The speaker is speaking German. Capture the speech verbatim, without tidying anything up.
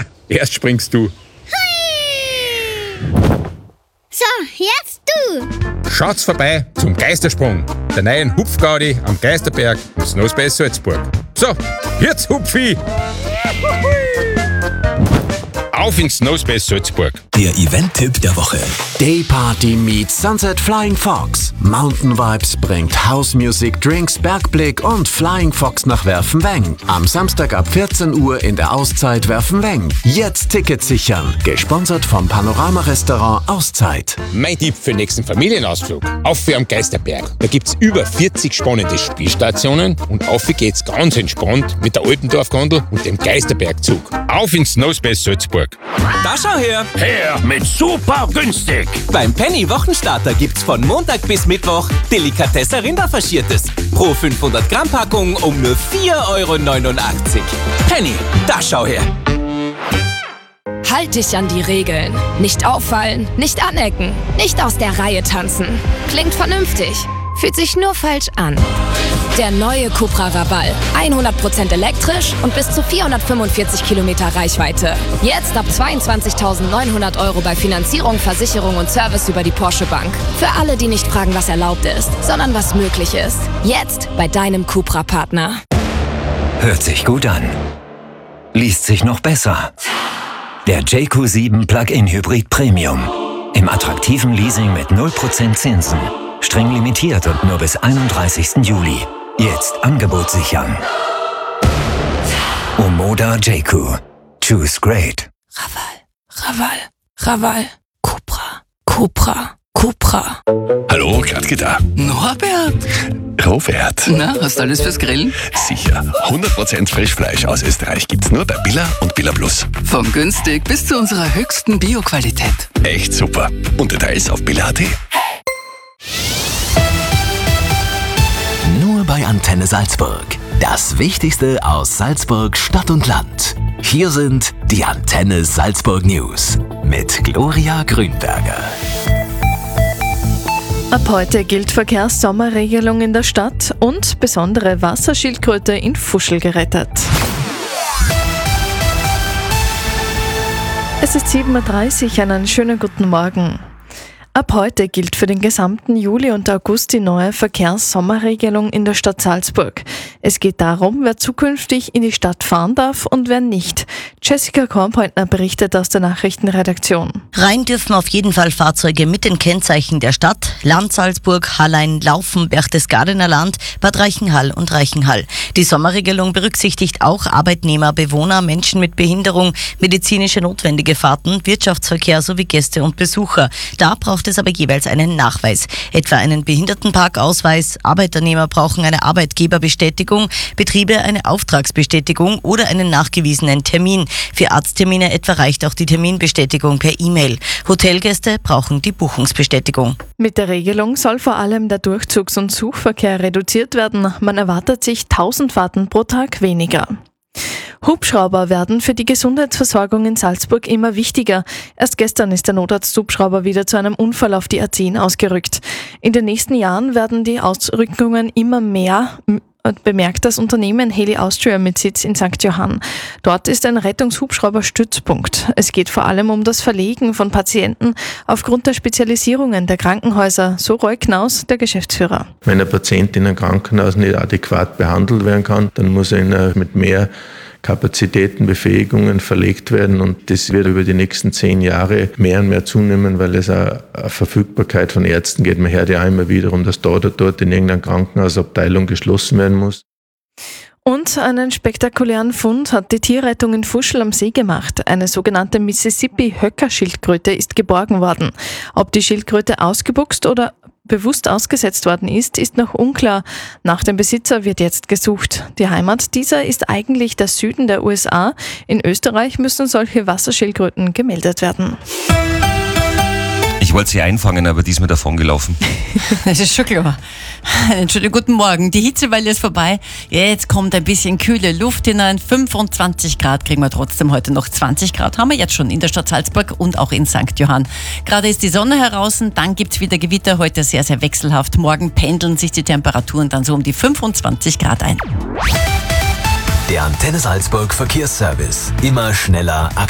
erst springst du. So, jetzt du. Schaut's vorbei zum Geistersprung, der neuen Hupfgaudi am Geisterberg in Snowspace Salzburg. So, jetzt Hupfi! Auf in Snowspace Salzburg. Der Event-Tipp der Woche. Day Party meets Sunset Flying Fox. Mountain Vibes bringt House Music, Drinks, Bergblick und Flying Fox nach Werfenweng. Am Samstag ab vierzehn Uhr in der Auszeit Werfenweng. Jetzt Tickets sichern. Gesponsert vom Panorama-Restaurant Auszeit. Mein Tipp für den nächsten Familienausflug. Auf für am Geisterberg. Da gibt's über vierzig spannende Spielstationen und auf geht's ganz entspannt mit der Altendorf-Gondel und dem Geisterbergzug. Auf in Snowspace Salzburg. Da schau her! Her mit super günstig! Beim Penny Wochenstarter gibt's von Montag bis Mittwoch Delikatesse Rinderfaschiertes. Pro fünfhundert Gramm Packung um nur vier Euro neunundachtzig. Penny, da schau her! Halt dich an die Regeln. Nicht auffallen, nicht anecken, nicht aus der Reihe tanzen. Klingt vernünftig, fühlt sich nur falsch an. Der neue Cupra Raval. hundert Prozent elektrisch und bis zu vierhundertfünfundvierzig Kilometer Reichweite. Jetzt ab zweiundzwanzigtausendneunhundert Euro bei Finanzierung, Versicherung und Service über die Porsche Bank. Für alle, die nicht fragen, was erlaubt ist, sondern was möglich ist. Jetzt bei deinem Cupra-Partner. Hört sich gut an. Liest sich noch besser. Der J Q sieben Plug-in Hybrid Premium. Im attraktiven Leasing mit null Prozent Zinsen. Streng limitiert und nur bis einunddreißigsten Juli. Jetzt Angebot sichern. Omoda J Q. Choose great. Raval, Raval, Raval, Cupra, Cupra, Cupra. Hallo, Gladke da. Norbert! Robert. Na, hast du alles fürs Grillen? Sicher. hundert Prozent Frischfleisch aus Österreich gibt's nur bei Billa und Billa Plus. Vom günstig bis zu unserer höchsten Bio-Qualität. Echt super. Und Details auf billa punkt at. Nur bei Antenne Salzburg. Das Wichtigste aus Salzburg, Stadt und Land. Hier sind die Antenne Salzburg News mit Gloria Grünberger. Ab heute gilt Verkehrssommerregelung in der Stadt und besondere Wasserschildkröte in Fuschl gerettet. Es ist sieben Uhr dreißig, einen schönen guten Morgen. Ab heute gilt für den gesamten Juli und August die neue Verkehrssommerregelung in der Stadt Salzburg. Es geht darum, wer zukünftig in die Stadt fahren darf und wer nicht. Jessica Kornpointner berichtet aus der Nachrichtenredaktion. Rein dürfen auf jeden Fall Fahrzeuge mit den Kennzeichen der Stadt, Land Salzburg, Hallein, Laufen, Berchtesgadener Land, Bad Reichenhall und Reichenhall. Die Sommerregelung berücksichtigt auch Arbeitnehmer, Bewohner, Menschen mit Behinderung, medizinische notwendige Fahrten, Wirtschaftsverkehr sowie Gäste und Besucher. Da braucht es aber jeweils einen Nachweis, etwa einen Behindertenparkausweis. Arbeitnehmer brauchen eine Arbeitgeberbestätigung, Betriebe eine Auftragsbestätigung oder einen nachgewiesenen Termin. Für Arzttermine etwa reicht auch die Terminbestätigung per E-Mail. Hotelgäste brauchen die Buchungsbestätigung. Mit der Regelung soll vor allem der Durchzugs- und Suchverkehr reduziert werden. Man erwartet sich tausend Fahrten pro Tag weniger. Hubschrauber werden für die Gesundheitsversorgung in Salzburg immer wichtiger. Erst gestern ist der Notarzthubschrauber wieder zu einem Unfall auf die A zehn ausgerückt. In den nächsten Jahren werden die Ausrückungen immer mehr, bemerkt das Unternehmen Heli Austria mit Sitz in Sankt Johann. Dort ist ein Rettungshubschrauber Stützpunkt. Es geht vor allem um das Verlegen von Patienten aufgrund der Spezialisierungen der Krankenhäuser, so Roy Knaus, der Geschäftsführer. Wenn ein Patient in einem Krankenhaus nicht adäquat behandelt werden kann, dann muss er mit mehr Kapazitäten, Befähigungen verlegt werden und das wird über die nächsten zehn Jahre mehr und mehr zunehmen, weil es eine Verfügbarkeit von Ärzten geht. Man hört ja immer wieder um, dass dort oder dort in irgendeiner Krankenhausabteilung geschlossen werden muss. Und einen spektakulären Fund hat die Tierrettung in Fuschl am See gemacht. Eine sogenannte Mississippi-Höcker-Schildkröte ist geborgen worden. Ob die Schildkröte ausgebuchst oder bewusst ausgesetzt worden ist, ist noch unklar. Nach dem Besitzer wird jetzt gesucht. Die Heimat dieser ist eigentlich der Süden der U S A. In Österreich müssen solche Wasserschildkröten gemeldet werden. Ich wollte sie einfangen, aber die ist mir davon gelaufen. Das ist schon klar. Entschuldigung, guten Morgen. Die Hitzewelle ist vorbei. Jetzt kommt ein bisschen kühle Luft hinein. fünfundzwanzig Grad kriegen wir trotzdem heute noch. zwanzig Grad haben wir jetzt schon in der Stadt Salzburg und auch in Sankt Johann. Gerade ist die Sonne heraus, dann gibt es wieder Gewitter. Heute sehr, sehr wechselhaft. Morgen pendeln sich die Temperaturen dann so um die fünfundzwanzig Grad ein. Der Antenne Salzburg Verkehrsservice. Immer schneller,